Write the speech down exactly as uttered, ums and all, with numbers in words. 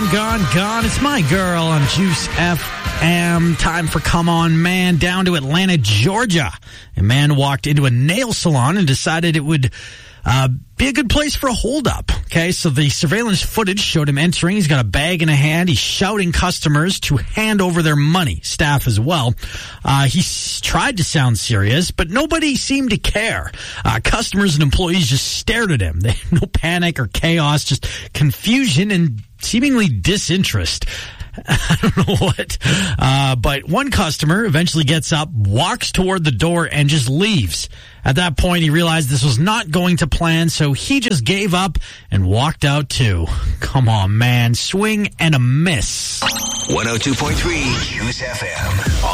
Gone, Gone, Gone. It's My Girl on Juice F M. Time for Come On Man. Down to Atlanta, Georgia. A man walked into a nail salon and decided it would uh, be a good place for a holdup. Okay, so the surveillance footage showed him entering. He's got a bag in a hand. He's shouting customers to hand over their money, staff as well. Uh, he s- tried to sound serious, but nobody seemed to care. Uh, customers and employees just stared at him. They had no panic or chaos, just confusion and seemingly disinterest. I don't know what. Uh, but one customer eventually gets up, walks toward the door, and just leaves. At that point, he realized this was not going to plan, so he just gave up and walked out too. Come on, man. Swing and a miss. one oh two point three Juice F M.